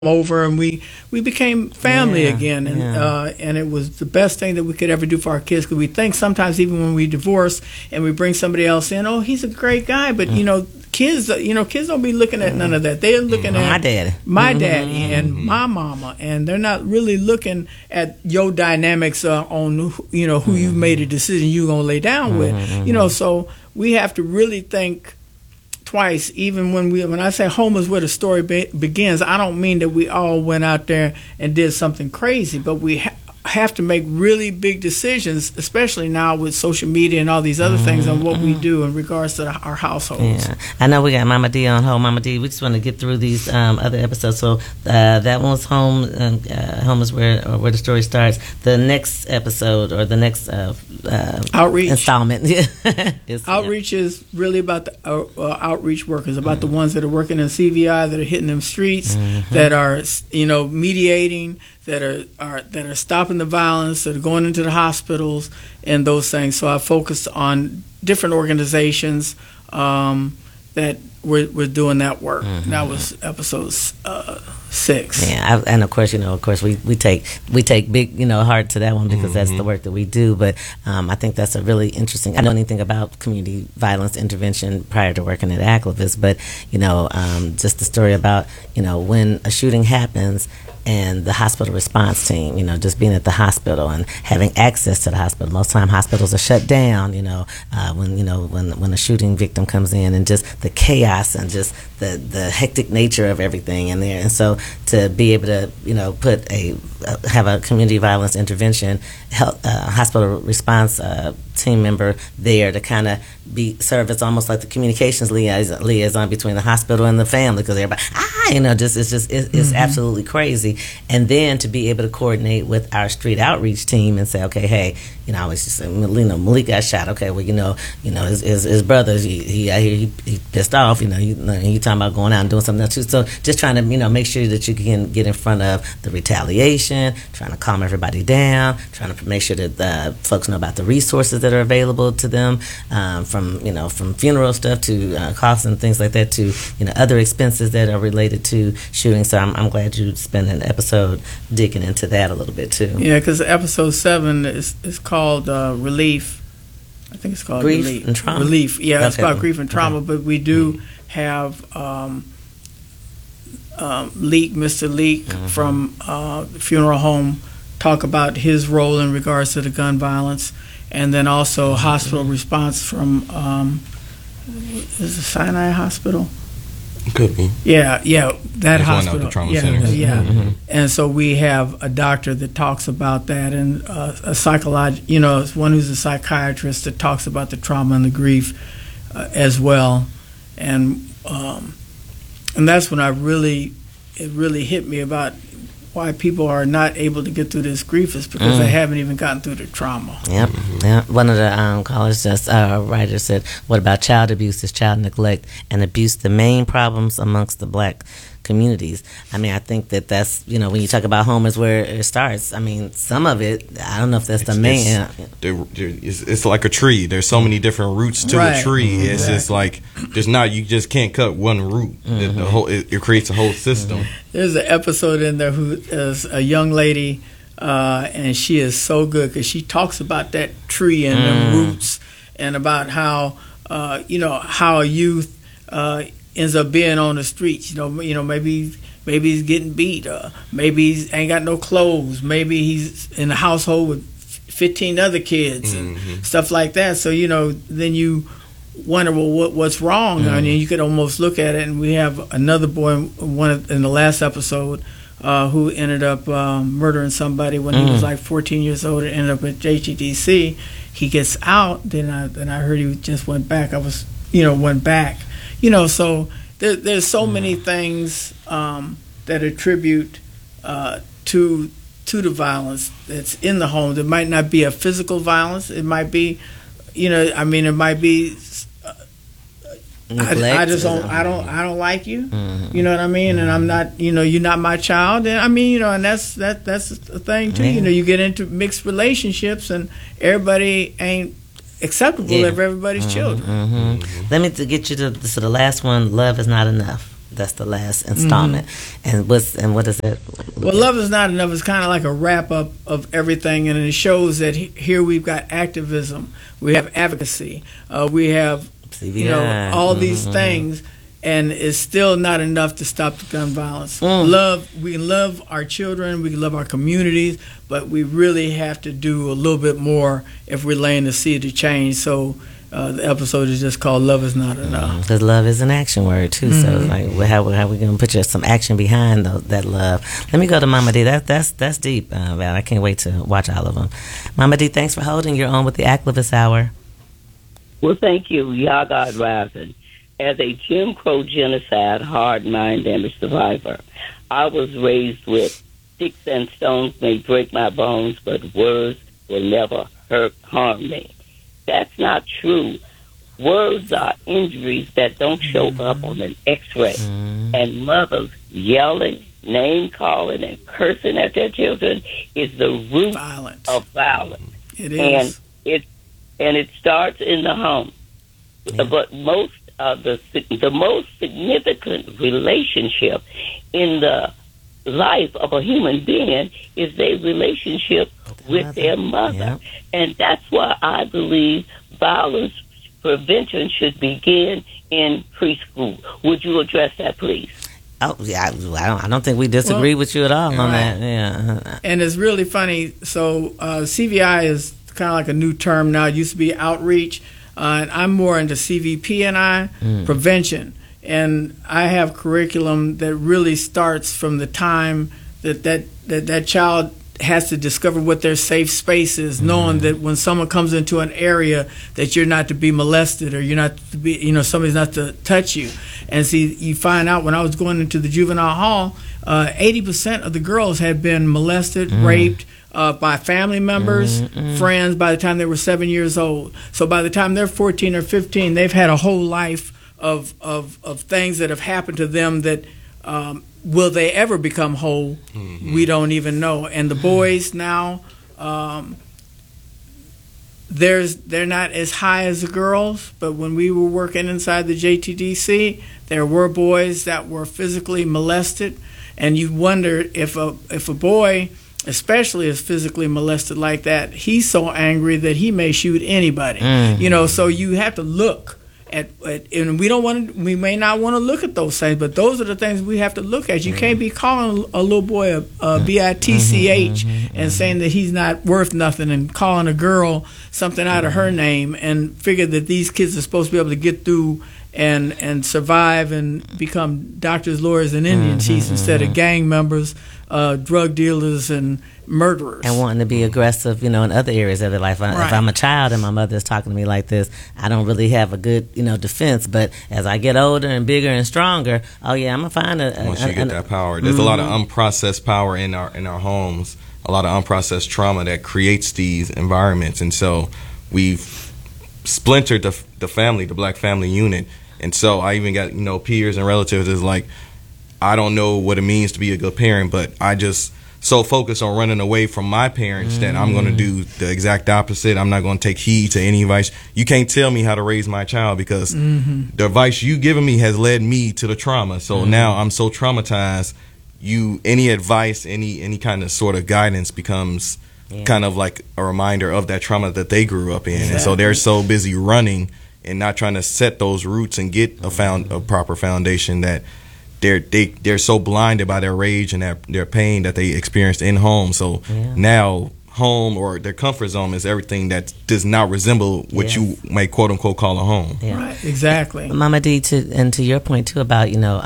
over, and we became family again, and it was the best thing that we could ever do for our kids, because we think sometimes even when we divorce and we bring somebody else in, oh, he's a great guy, but kids don't be looking at none of that. They're looking at my daddy and my mama, and they're not really looking at your dynamics on who you made a decision you're gonna lay down with. So we have to really think twice, even when I say home is where the story begins. I don't mean that we all went out there and did something crazy, but we have to make really big decisions, especially now with social media and all these other things, on what we do in regards to our households. Yeah, I know we got Mama D on hold. Mama D, we just want to get through these other episodes. So that one was home. Home is where the story starts. The next episode, or the next outreach installment, outreach is really about the outreach workers, about the ones that are working in CVI, that are hitting them streets, that are mediating, that are stopping the violence, that are going into the hospitals and those things. So I focused on different organizations that were doing that work. That was episode 6. Yeah, and of course, we take big heart to that one, because that's the work that we do. But I think that's a really interesting. I don't know anything about community violence intervention prior to working at Aclivis, but just the story about when a shooting happens, and the hospital response team, just being at the hospital and having access to the hospital. Most time hospitals are shut down, when a shooting victim comes in, and just the chaos and just the hectic nature of everything in there. And so to be able to, have a community violence intervention hospital response team member there to kind of serve as almost like the communications liaison between the hospital and the family, because everybody, it's absolutely crazy. And then to be able to coordinate with our street outreach team and say, okay, hey, I was just saying, Malik got shot. Okay, well, his brother, he pissed off. You talking about going out and doing something else too. So just trying to make sure that you can get in front of the retaliation, trying to calm everybody down, trying to make sure that folks know about the resources that are available to them, from funeral stuff to costs and things like that, to other expenses that are related to shooting. So I'm glad you spent an episode digging into that a little bit too. Yeah, because episode 7 is called Relief. I think it's called Grief and Trauma. Relief. Yeah, it's about grief and trauma. But we do have Mr. Leak from the funeral home talk about his role in regards to the gun violence, and then also hospital response from is it Sinai Hospital? Could be. Yeah, that There's hospital. One out the trauma centers. Yeah. And so we have a doctor that talks about that, and a psychologist, one who's a psychiatrist that talks about the trauma and the grief as well, and that's when it really hit me about why people are not able to get through this grief, is because they haven't even gotten through the trauma. Yep. Yeah. One of the callers, writers, said, "What about child abuse? Is child neglect and abuse the main problems amongst the black communities?" I mean, I think that's when you talk about home is where it starts. I mean, some of it, I don't know if that's the main. It's like a tree. There's so many different roots to a tree. It's just like you just can't cut one root. It creates a whole system. There's an episode in there who is a young lady, and she is so good because she talks about that tree and the roots, and about how how a youth ends up being on the streets. Maybe he's getting beat, maybe he ain't got no clothes, maybe he's in a household with 15 other kids and stuff like that. So then you wonder, well, what's wrong? I mean, you could almost look at it. And we have another boy in the last episode who ended up murdering somebody when he was like 14 years old, and ended up at JTDC. He gets out. Then I heard he just went back. Went back. So there's so many things that attribute to the violence that's in the home. It might not be a physical violence. It might be, it might be. I just don't. I don't like you. You know what I mean? And I'm not. You're not my child. And and that's the thing too. You get into mixed relationships, and everybody ain't acceptable of everybody's children. Let me get you to the last one. Love is not enough. That's the last installment. And what is it? Well, Love Is Not Enough is kind of like a wrap up of everything, and it shows that here we've got activism, we have advocacy, we have CVI. All these things, and it's still not enough to stop the gun violence. We can love our children, we can love our communities, but we really have to do a little bit more if we're laying the seed to change. So the episode is just called "Love Is Not Enough." Because love is an action word too. So like, how we gonna put some action behind that love? Let me go to Mama D. That's deep, man. I can't wait to watch all of them. Mama D, thanks for holding your own with the Activist Hour. Well, thank you, Yagad Rising. As a Jim Crow genocide hard mind damage survivor, I was raised with sticks and stones may break my bones, but words will never harm me. That's not true. Words are injuries that don't show up on an x-ray. And mothers yelling, name-calling, and cursing at their children is the root of violence. It is. And it starts in the home. Yeah. But the most significant relationship in the life of a human being is their relationship with their mother. Yeah. And that's why I believe violence prevention should begin in preschool. Would you address that, please? Oh, yeah, I don't think we disagree with you at all on that. Yeah. And it's really funny. So CVI is kind of like a new term now. It used to be outreach. And I'm more into CVP&I, prevention. And I have curriculum that really starts from the time that child has to discover what their safe space is, knowing that when someone comes into an area that you're not to be molested or you're not to be, somebody's not to touch you. And see, you find out when I was going into the juvenile hall, 80% of the girls had been molested, raped, by family members, friends, by the time they were 7 years old. So by the time they're 14 or 15, they've had a whole life of things that have happened to them that will they ever become whole? We don't even know. And the boys now, they're not as high as the girls, but when we were working inside the JTDC, there were boys that were physically molested, and you wonder if a boy especially is physically molested like that, he's so angry that he may shoot anybody. So you have to look at and we may not want to look at those things, but those are the things we have to look at. You can't be calling a little boy a bitch and saying that he's not worth nothing, and calling a girl something out of her name, and figure that these kids are supposed to be able to get through and survive and become doctors, lawyers, and Indian chiefs instead of gang members, drug dealers, and murderers. And wanting to be aggressive, in other areas of their life. If I'm a child and my mother's talking to me like this, I don't really have a good, defense. But as I get older and bigger and stronger, I'm gonna find once you get that power, there's a lot of unprocessed power in our homes, a lot of unprocessed trauma that creates these environments, and so we've splintered the family, the black family unit. And so I even got, peers and relatives is like, I don't know what it means to be a good parent, but I just so focused on running away from my parents that I'm going to do the exact opposite. I'm not going to take heed to any advice. You can't tell me how to raise my child because the advice you given me has led me to the trauma. So now I'm so traumatized. Any advice, any kind of sort of guidance becomes kind of like a reminder of that trauma that they grew up in. Exactly. And so they're so busy running and not trying to set those roots and get a proper foundation that they're so blinded by their rage and their pain that they experienced in home. So now home or their comfort zone is everything that does not resemble what you may quote unquote call a home. Yeah. Right, exactly. Mama D, to your point too about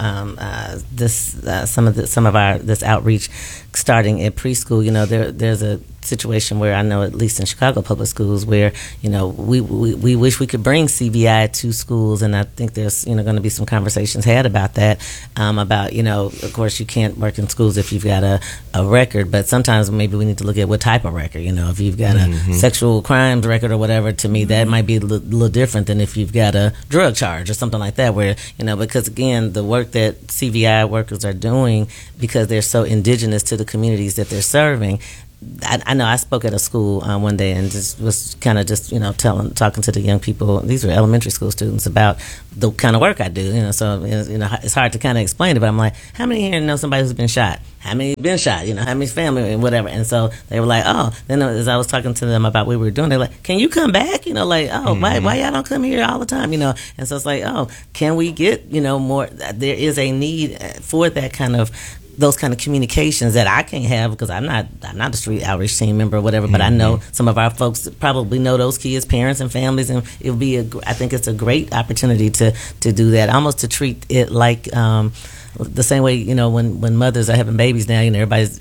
this some of our this outreach starting at preschool. There's a situation where I know, at least in Chicago public schools, where we wish we could bring CVI to schools, and I think there's going to be some conversations had about that. About of course you can't work in schools if you've got a record, but sometimes maybe we need to look at what type of record. If you've got a sexual crimes record or whatever, to me that might be a little different than if you've got a drug charge or something like that. Where because again the work that CVI workers are doing, because they're so indigenous to the the communities that they're serving. I know I spoke at a school one day and just was kind of just talking to the young people. These were elementary school students about the kind of work I do. So it's hard to kind of explain it, but I'm like, how many here know somebody who's been shot? How many have been shot? How many family and whatever. And so they were like, oh. Then as I was talking to them about what we were doing, they're like, can you come back? Why y'all don't come here all the time? And so it's like, oh, can we get more? There is a need for that kind of. Those kind of communications that I can't have because I'm not a street outreach team member or whatever, but I know some of our folks probably know those kids, parents and families, and it'll be I think it's a great opportunity to do that, almost to treat it like the same way when mothers are having babies now, everybody's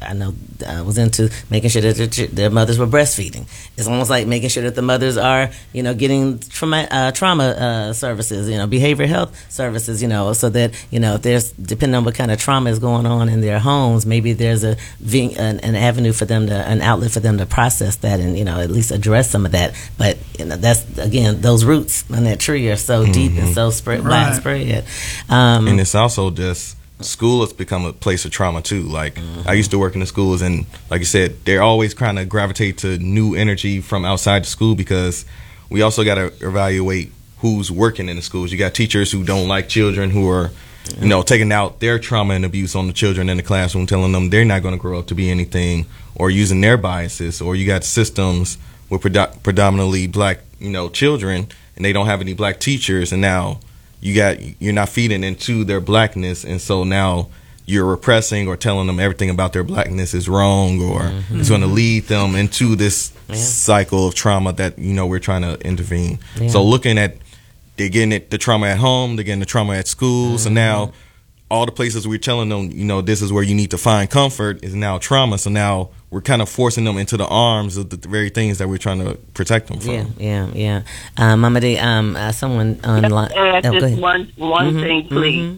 was into making sure that their mothers were breastfeeding. It's almost like making sure that the mothers are getting trauma services, behavioral health services, so that if there's, depending on what kind of trauma is going on in their homes, maybe there's an avenue for them an outlet for them to process that and at least address some of that. But that's again, those roots on that tree are so deep and so widespread. And it's also just school has become a place of trauma too. Like I used to work in the schools, and like you said, they're always trying to gravitate to new energy from outside the school because we also got to evaluate who's working in the schools. You got teachers who don't like children, who are taking out their trauma and abuse on the children in the classroom, telling them they're not going to grow up to be anything, or using their biases. Or you got systems with predominantly black children, and they don't have any black teachers, and now you're not feeding into their blackness, and so now you're repressing or telling them everything about their blackness is wrong, or it's going to lead them into this cycle of trauma that we're trying to intervene. So looking at, they're getting the trauma at home, they're getting the trauma at school, so now all the places we're telling them this is where you need to find comfort is now trauma. So now we're kind of forcing them into the arms of the very things that we're trying to protect them from. Yeah. Mama D, someone online. Just one thing, please.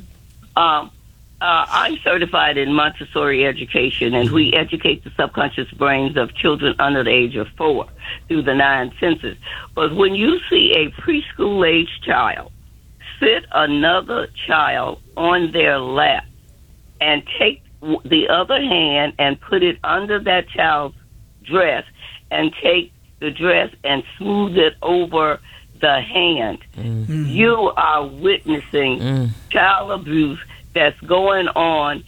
I'm certified in Montessori education, and we educate the subconscious brains of children under the age of 4 through the 9 senses. But when you see a preschool-age child sit another child on their lap and take the other hand and put it under that child's dress and take the dress and smooth it over the hand, you are witnessing child abuse that's going on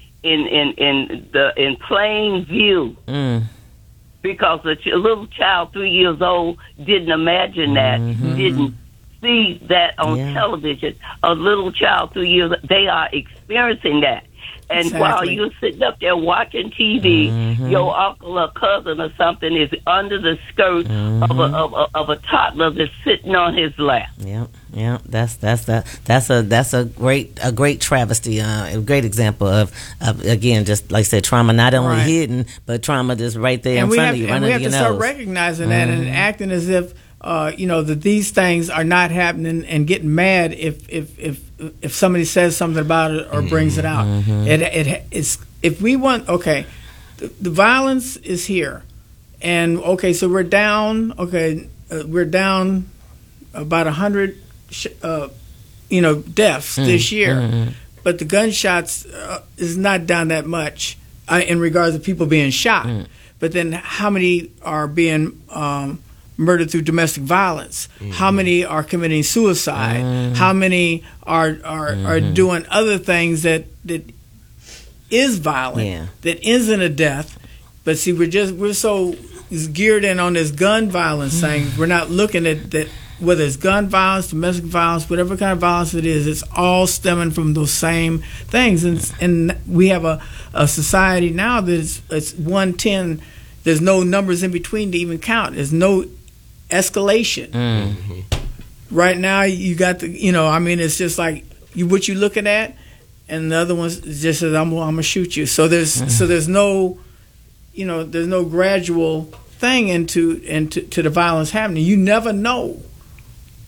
in plain view. Because a little child 3 years old didn't imagine that, didn't see that on television. A little child 3 years, they are experiencing that. And while you're sitting up there watching TV, your uncle or cousin or something is under the skirt of a toddler that's sitting on his lap. Yeah. That's a great travesty, a great example of again, just like I said, trauma not only hidden, but trauma just right there in front of you. And we have to start recognizing that and acting as if that these things are not happening, and getting mad if somebody says something about it or brings it out. It's if we want the violence is here, and so we're down. We're down about 100 deaths this year, but the gunshots is not down that much in regards to people being shot. But then how many are being murdered through domestic violence? How many are committing suicide? How many are doing other things that is violent, that ends in a death? But see, we're so geared in on this gun violence thing. We're not looking at that. Whether it's gun violence, domestic violence, whatever kind of violence it is, it's all stemming from those same things. And we have a society now that it's 110. There's no numbers in between to even count. There's no escalation. Right now, you got it's just like what you looking at, and the other one's just says, I'm gonna shoot you. So there's no, there's no gradual thing into the violence happening. You never know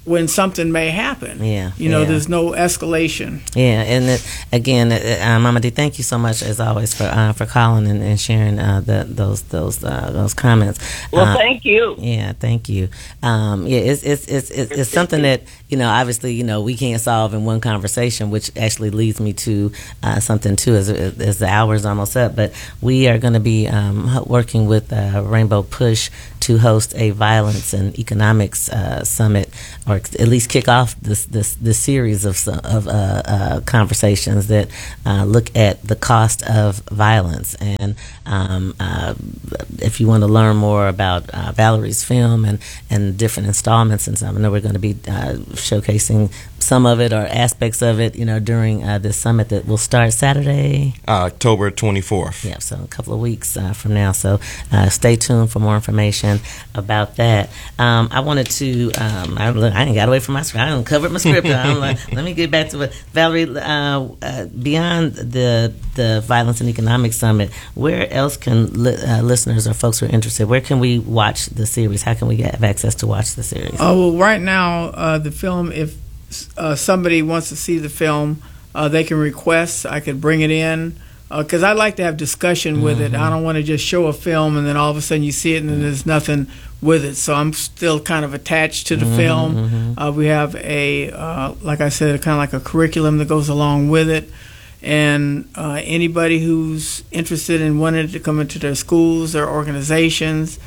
when something may happen. Yeah, there's no escalation. Yeah, and again, Mama D, thank you so much as always for calling and sharing those comments. Well, thank you. Yeah, thank you. It's something that obviously we can't solve in one conversation, which actually leads me to something too as the hour is almost up. But we are going to be working with Rainbow Push to host a violence and economics summit, or at least kick off this series of conversations that look at the cost of violence. And if you want to learn more about Valerie's film and different installments and stuff, I know we're going to be showcasing some of it or aspects of it, during this summit that will start Saturday, October 24th. Yeah, so a couple of weeks from now. So stay tuned for more information about that. I wanted to, I ain't got away from my script. I uncovered my script. I'm like, let me get back to it. Valerie, beyond the Violence and Economics Summit, where else can listeners or folks who are interested, where can we watch the series? How can we have access to watch the series? Oh, well, right now, the film, if somebody wants to see the film, they can request. I could bring it in because I like to have discussion with it. I don't want to just show a film and then all of a sudden you see it and then there's nothing with it. So I'm still kind of attached to the film. We have like I said, kind of like a curriculum that goes along with it. And anybody who's interested in wanting to come into their schools, their organizations,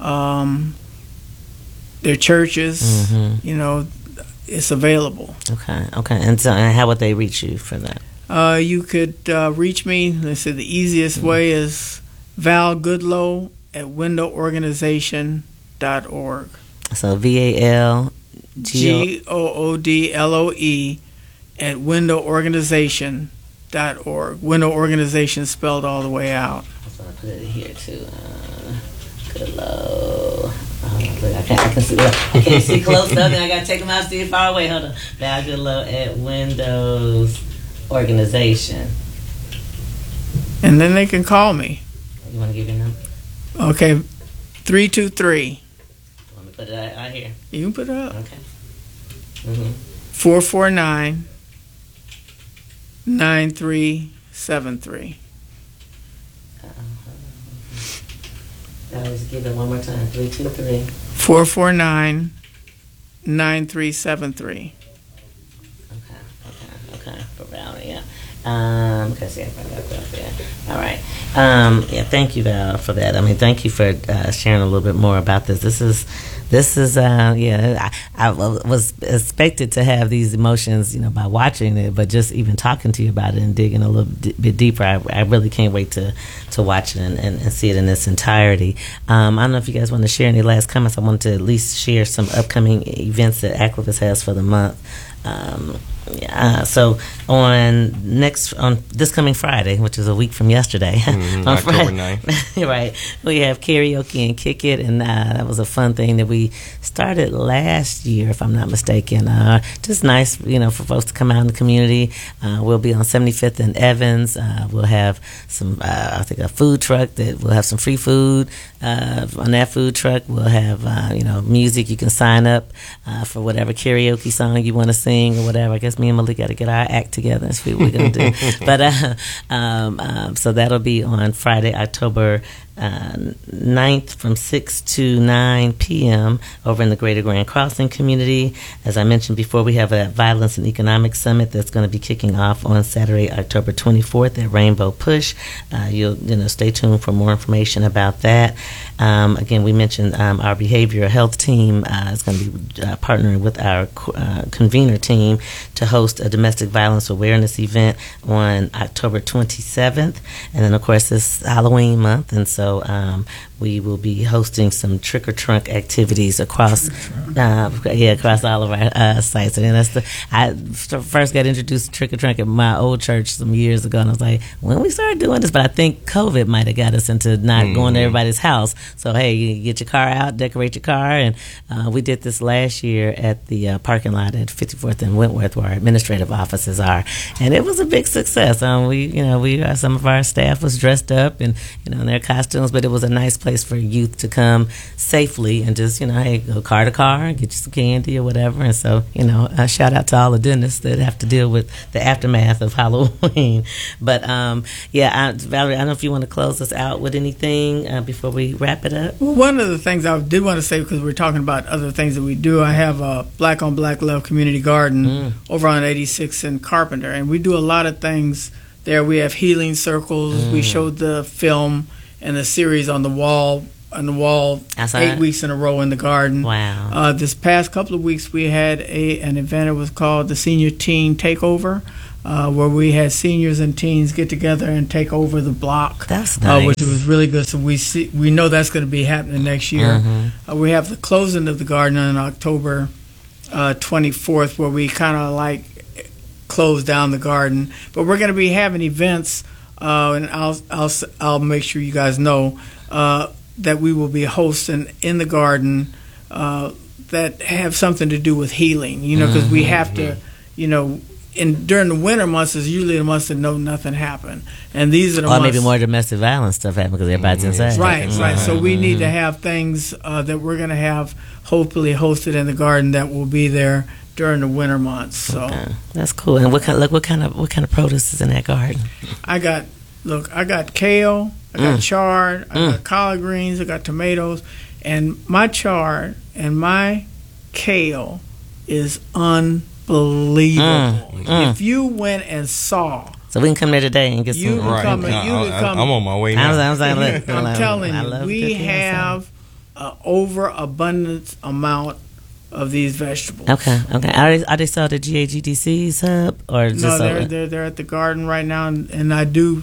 their churches, it's available. Okay. And so, how would they reach you for that? You could reach me. They said the easiest way is Val Goodloe at windoworganization.org. So VAL GOODLOE at windoworganization.org. Window Organization spelled all the way out. I'm going to put it here too. Goodloe. I can see. I can't see close enough, and I got to take them out, see far away. Hold on. Val Goodloe at Windows Organization. And then they can call me. You want to give your number? Okay, 323. Let me put it out here. You can put it up. Okay. 449 9373. Let's give it one more time. 323 449 9373. Okay. For Val, yeah. Okay, see if I got that there. All right. Thank you, Val, for that. I mean, thank you for sharing a little bit more about this. This is I was expected to have these emotions, by watching it, but just even talking to you about it and digging a little bit deeper, I really can't wait to watch it and see it in its entirety. I don't know if you guys want to share any last comments. I wanted to at least share some upcoming events that Activist has for the month. So on this coming Friday, which is a week from yesterday, on October 9th, right, we have karaoke and Kick It, and that was a fun thing that we started last year, if I'm not mistaken. Just nice, for folks to come out in the community. We'll be on 75th and Evans. We'll have some, I think, a food truck that we'll have some free food on that food truck. We'll have, music. You can sign up for whatever karaoke song you want to sing or whatever. I guess me and Malik got to get our act together and see what we're going to do. But so that'll be on Friday, October 9th from 6 to 9 p.m. over in the Greater Grand Crossing community. As I mentioned before, we have a Violence and Economics Summit that's going to be kicking off on Saturday, October 24th at Rainbow Push. You'll stay tuned for more information about that. Again, we mentioned our behavioral health team is going to be partnering with our convener team to host a domestic violence awareness event on October 27th. And then, of course, it's Halloween month, and so we will be hosting some trick or trunk activities across all of our sites. And I first got introduced to trick or trunk at my old church some years ago, and I was like, when we started doing this, but I think COVID might have got us into not going to everybody's house. So hey, you get your car out, decorate your car, and we did this last year at the parking lot at 54th and Wentworth, where our administrative offices are, and it was a big success. We some of our staff was dressed up and in their costumes costumes, but it was a nice place for youth to come safely and just, hey, go car to car and get you some candy or whatever. And so, shout out to all the dentists that have to deal with the aftermath of Halloween. But, Valerie, I don't know if you want to close us out with anything before we wrap it up. Well, one of the things I did want to say, because we're talking about other things that we do, I have a Black on Black Love Community Garden over on 86 in Carpenter, and we do a lot of things there. We have healing circles. We showed the film and the series on the wall Outside? 8 weeks in a row in the garden. Wow. This past couple of weeks we had an event. It was called the Senior Teen Takeover, where we had seniors and teens get together and take over the block. That's nice. Which was really good. So we know that's going to be happening next year. We have the closing of the garden on October 24th, where we kind of close down the garden. But we're going to be having events, and I'll make sure you guys know that we will be hosting in the garden that have something to do with healing. Because we have to, during the winter months is usually the months that nothing happened, and these are the months. Or maybe more domestic violence stuff happened because everybody's inside. Right. So we need to have things that we're going to have hopefully hosted in the garden that will be there during the winter months. So that's cool. And what kind of produce is in that garden? I got kale, I got chard, I got collard greens, I got tomatoes, and my chard and my kale is unbelievable. If you went and saw. So we can come there today and get some. I'm on my way now. I'm telling you, we have overabundance amount of these vegetables. Okay. Are they still at the GAGDC's hub or just? No, they're at the garden right now, and I do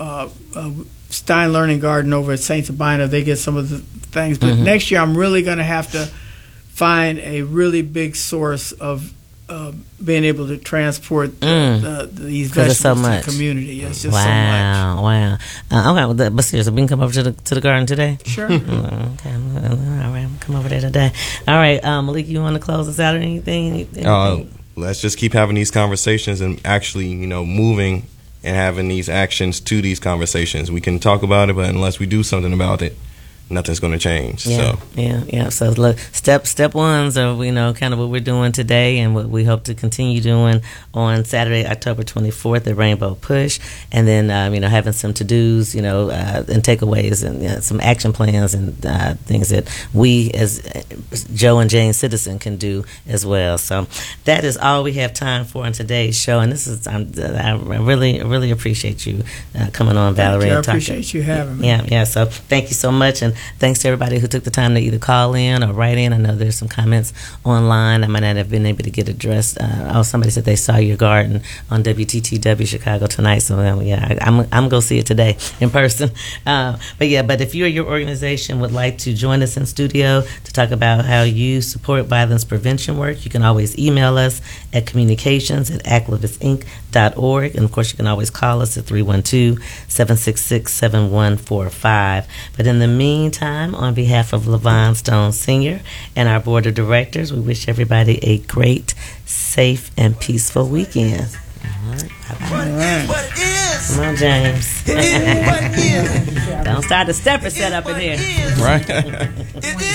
Stein Learning Garden over at Saint Sabina. They get some of the things, but next year I'm really going to have to find a really big source of being able to transport these vegetables so to much. the community. It's just so much. Okay, but seriously, we can come over to the garden today? Sure. Okay, all right, we'll come over there today. All right, Malik, you want to close us out or anything? Let's just keep having these conversations and actually, moving and having these actions to these conversations. We can talk about it, but unless we do something about it, nothing's going to change. Yeah. So look, step ones are kind of what we're doing today, and what we hope to continue doing on Saturday, October 24th at Rainbow Push, and then having some to dos, and takeaways, and some action plans and things that we as Joe and Jane Citizen can do as well. So that is all we have time for on today's show, and this is I really appreciate you coming on, Valerie. I appreciate you having me. Yeah. So thank you so much, and thanks to everybody who took the time to either call in or write in. I know there's some comments online I might not have been able to get addressed. Somebody said they saw your garden on WTTW Chicago tonight. So I'm gonna see it today in person. But if you or your organization would like to join us in studio to talk about how you support violence prevention work, you can always email us at communications@activistinc.org, and of course you can always call us at 312-766-7145. But in the meantime, on behalf of LaVon Stone Sr. and our board of directors, we wish everybody a great, safe, and peaceful weekend. All right. Bye-bye. Come on, James. Don't start the stepper set up in here. Right.